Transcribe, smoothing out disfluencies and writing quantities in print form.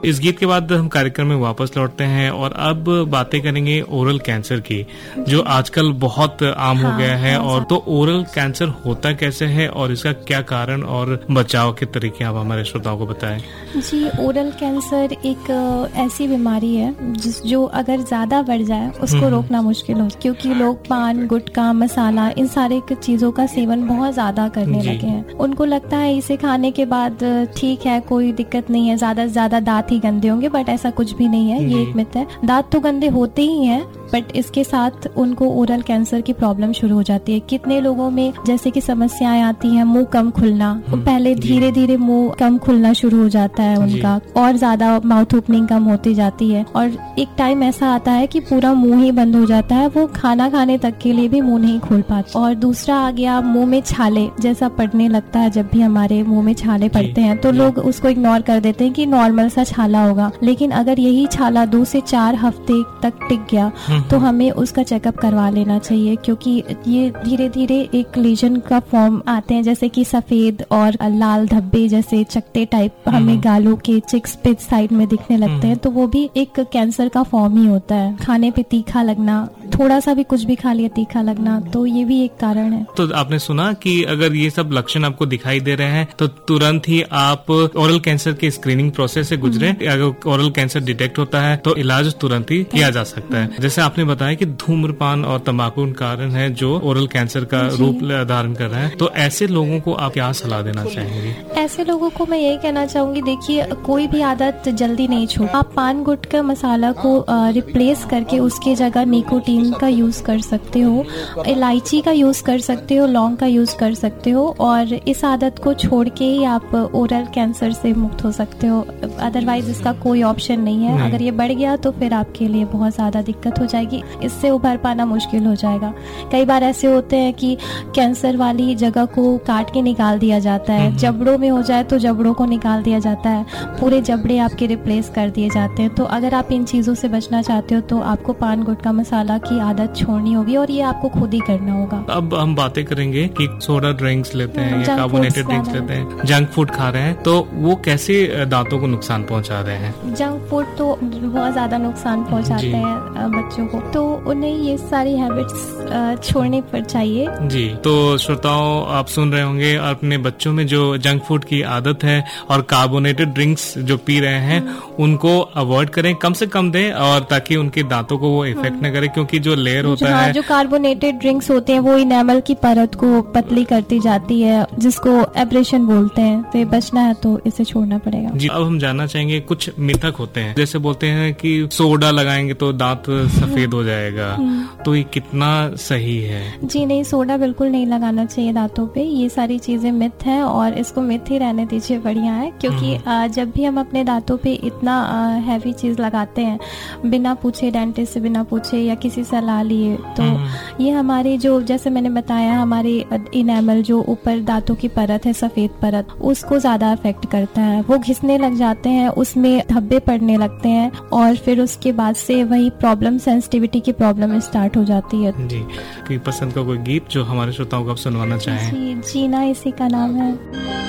इस गीत के बाद हम कार्यक्रम में वापस लौटते हैं और अब बातें करेंगे ओरल कैंसर की, जो आजकल बहुत आम हो गया है। और तो ओरल कैंसर होता कैसे है और इसका क्या कारण और बचाव के तरीके आप हमारे श्रोताओं को बताएं। जी, ओरल कैंसर एक ऐसी बीमारी है जो अगर ज्यादा बढ़ जाए उसको रोकना मुश्किल हो, क्योंकि लोग पान, गुटखा, मसाला, इन सारे चीजों का सेवन बहुत ज्यादा करने लगे हैं। उनको लगता है इसे खाने के बाद ठीक है, कोई दिक्कत नहीं है, ज्यादा से ज्यादा दांत ही गंदे होंगे, बट ऐसा कुछ भी नहीं है। ये एक मिथ है। दांत तो गंदे होते ही हैं, बट इसके साथ उनको ओरल कैंसर की प्रॉब्लम शुरू हो जाती है। कितने लोगों में जैसे कि समस्याएं आती हैं, मुंह कम खुलना, पहले धीरे धीरे मुंह कम खुलना शुरू हो जाता है उनका, और ज्यादा माउथ ओपनिंग कम होती जाती है, और एक टाइम ऐसा आता है कि पूरा मुंह ही बंद हो जाता है, वो खाना खाने तक के लिए भी मुंह नहीं खोल पाते। और दूसरा आ गया मुंह में छाले जैसा पड़ने लगता है। जब भी हमारे मुंह में छाले पड़ते हैं तो लोग उसको इग्नोर कर देते हैं कि नॉर्मल सा छाला होगा, लेकिन अगर यही छाला 2 से 4 हफ्ते तक टिक गया तो हमें उसका चेकअप करवा लेना चाहिए, क्योंकि ये धीरे धीरे एक लीजन का फॉर्म आते हैं, जैसे कि सफेद और लाल धब्बे जैसे चकते टाइप हमें गालों के चिक्स पे साइड में दिखने लगते हैं, तो वो भी एक कैंसर का फॉर्म ही होता है। खाने पे तीखा लगना, थोड़ा सा भी कुछ भी खा लिया तीखा लगना, तो ये भी एक कारण है। तो आपने सुना कि अगर ये सब लक्षण आपको दिखाई दे रहे हैं तो तुरंत ही आप ओरल कैंसर के स्क्रीनिंग प्रोसेस से गुजरे। अगर ओरल कैंसर डिटेक्ट होता है तो इलाज तुरंत ही किया जा सकता है। जैसे आपने बताया कि धूम्रपान और तंबाकू कारण है जो ओरल कैंसर का रूप धारण कर रहा है, तो ऐसे लोगों को आप क्या सलाह देना चाहेंगे? ऐसे लोगों को मैं यही कहना चाहूंगी, देखिए कोई भी आदत जल्दी नहीं छोड़। आप पान, गुटखा, मसाला को रिप्लेस करके उसके जगह निकोटीन का यूज कर सकते हो, इलायची का यूज कर सकते हो, लौंग का यूज कर सकते हो, और इस आदत को छोड़ के ही आप ओरल कैंसर से मुक्त हो सकते हो। अदरवाइज इसका कोई ऑप्शन नहीं है। अगर ये बढ़ गया तो फिर आपके लिए बहुत ज्यादा दिक्कत हो जाएगी, इससे उभर पाना मुश्किल हो जाएगा। कई बार ऐसे होते हैं कि कैंसर वाली जगह को काट के निकाल दिया जाता है, जबड़ों में हो जाए तो जबड़ों को निकाल दिया जाता है, पूरे जबड़े आपके रिप्लेस कर दिए जाते हैं। तो अगर आप इन चीजों से बचना चाहते हो तो आपको पान, गुटखा, मसाला की आदत छोड़नी होगी, और ये आपको खुद ही करना होगा। अब हम बातें करेंगे कि सोडा ड्रिंक्स लेते हैं या कार्बोनेटेड ड्रिंक्स लेते हैं, जंक फूड खा रहे हैं, तो वो कैसे दांतों को नुकसान पहुंचा रहे हैं? जंक फूड तो बहुत ज्यादा नुकसान पहुंचाते हैं बच्चों को, तो उन्हें ये सारी हैबिट्स छोड़ने पर चाहिए। जी, तो श्रोताओं आप सुन रहे होंगे अपने बच्चों में जो जंक फूड की आदत है और कार्बोनेटेड ड्रिंक्स जो पी रहे हैं उनको अवॉइड करें, कम से कम दें, और ताकि उनके दांतों को वो इफेक्ट न करे, क्योंकि जो लेयर होता है, जो कार्बोनेटेड ड्रिंक्स होते हैं वो इनेमल की परत को पतली करती जाती है, जिसको एब्रेशन बोलते हैं। तो बचना है तो इसे छोड़ना पड़ेगा। जी, अब हम जानना चाहेंगे, कुछ मिथक होते हैं, जैसे बोलते हैं कि सोडा लगाएंगे तो दांत सफेद हो जाएगा, तो ये कितना सही है? जी नहीं, सोडा बिल्कुल नहीं लगाना चाहिए दांतों पे। ये सारी चीजें मिथ हैं और इसको मिथ ही रहने दीजिए, बढ़िया है। क्योंकि जब भी हम अपने दांतों पे इतना हैवी चीज लगाते हैं बिना पूछे, डेंटिस्ट से बिना पूछे या किसी सलाह लिए, तो ये हमारे जो, जैसे मैंने बताया, हमारे इनेमल जो ऊपर दांतों की परत है, सफेद परत, उसको ज्यादा अफेक्ट करता है। वो घिसने लग जाते हैं, उसमें धब्बे पड़ने लगते हैं, और फिर उसके बाद से वही प्रॉब्लम, सेंसिटिविटी की प्रॉब्लम स्टार्ट हो जाती है। जी, कोई पसंद का कोई गीत जो हमारे श्रोताओं को आप सुनवाना चाहें? जी, जीना इसी का नाम है।